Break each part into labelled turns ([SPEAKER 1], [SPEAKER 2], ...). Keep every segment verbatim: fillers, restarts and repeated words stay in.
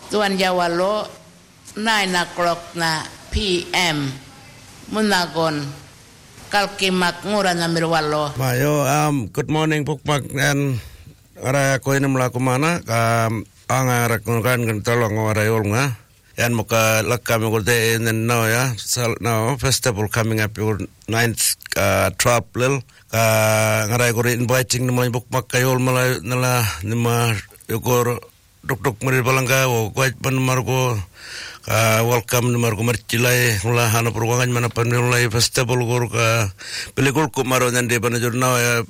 [SPEAKER 1] tuan Jawalo nine o'clock na P M Munagon kalkimak ngura na mirwalo.
[SPEAKER 2] Mayo, um, good morning Pukmak and ara ko ini melaku mana um, ang arakunan kan tolong orayol nga yan muka lakam ko de in now ya so now festival coming up your ninth uh, trouble ka ngaray ko rin inviting naman Pukmak kayol mala nala nima yukor duk-duk meri balangga o kwait pan marko ka welcome marko marchilai mula hana perwangan mana pan mulai festival ko ka pelikul ko maro nande pan jurna ya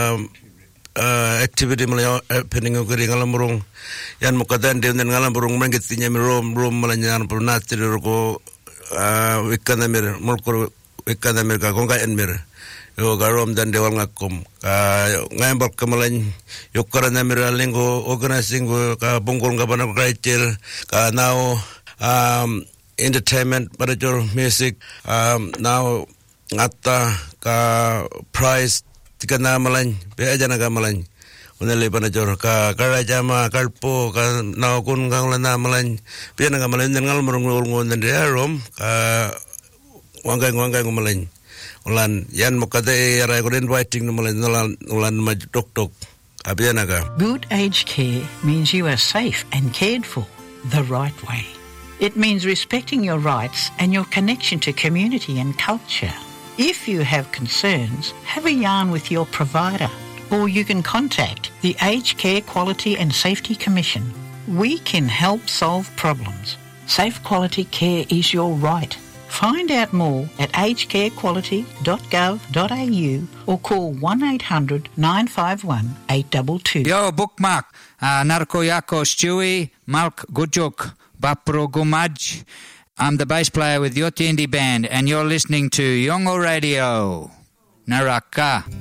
[SPEAKER 2] Uh, activity malay happening ogeri ngalam burung yan mukadan de ngalam burung mangitinya rom rom malanyan purnati ko wikana mir mulkur wikana mir ka gonga en mir yo garom dan de wal ngakum ka ngambal kamalan yokara mir lingo organizing ka bongkol ngabana kraitil ka now um entertainment manager music um now ngata ka prize tika na malan be aja na malan unale pana jor ka karaja ma kalpo ka na kun gang na malan be na malan ngal murung ngon de rom ka wangai wangai malan ulan yan mokade ara ko inviting no malan ulan ma tok tok abiana ka.
[SPEAKER 3] Good aged care means you are safe and cared for the right way. It means respecting your rights and your connection to community and culture. If you have concerns, have a yarn with your provider, or you can contact the Aged Care Quality and Safety Commission. We can help solve problems. Safe quality care is your right. Find out more at aged care quality dot gov dot a u or call one eight hundred nine five one eight two two.
[SPEAKER 4] Yo, Bookmark, uh, Narko Yako Stewie, Malk Gujuk, Bapro Gumaj. I'm the bass player with Yotindi Band, and you're listening to Yongo Radio. Naraka.